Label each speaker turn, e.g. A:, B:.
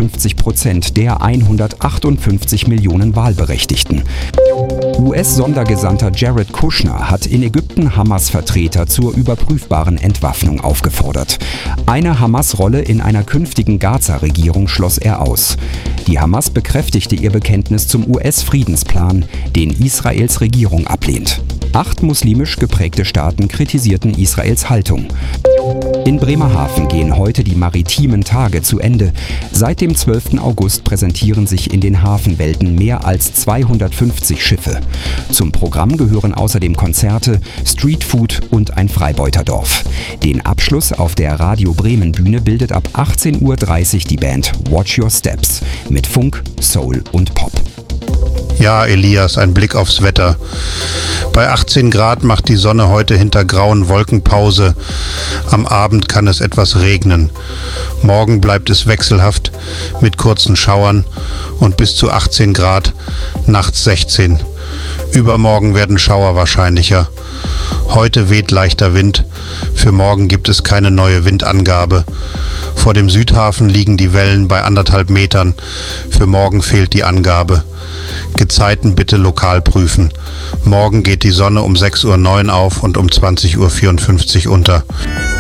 A: 52% der 158 Millionen Wahlberechtigten. US-Sondergesandter Jared Kushner hat in Ägypten Hamas-Vertreter zur überprüfbaren Entwaffnung aufgefordert. Eine Hamas-Rolle in einer künftigen Gaza-Regierung schloss er aus. Die Hamas bekräftigte ihr Bekenntnis zum US-Friedensplan, den Israels Regierung ablehnt. 8 muslimisch geprägte Staaten kritisierten Israels Haltung. In Bremerhaven gehen heute die maritimen Tage zu Ende. Seit dem 12. August präsentieren sich in den Hafenwelten mehr als 250 Schiffe. Zum Programm gehören außerdem Konzerte, Streetfood und ein Freibeuterdorf. Den Abschluss auf der Radio Bremen Bühne bildet ab 18:30 Uhr die Band Watch Your Steps mit Funk, Soul und Pop.
B: Ja, Elias, ein Blick aufs Wetter. Bei 18 Grad macht die Sonne heute hinter grauen Wolken Pause. Am Abend kann es etwas regnen. Morgen bleibt es wechselhaft mit kurzen Schauern und bis zu 18 Grad, nachts 16. Übermorgen werden Schauer wahrscheinlicher. Heute weht leichter Wind. Für morgen gibt es keine neue Windangabe. Vor dem Südhafen liegen die Wellen bei 1,5 Metern. Für morgen fehlt die Angabe. Gezeiten bitte lokal prüfen. Morgen geht die Sonne um 6:09 Uhr auf und um 20:54 Uhr unter.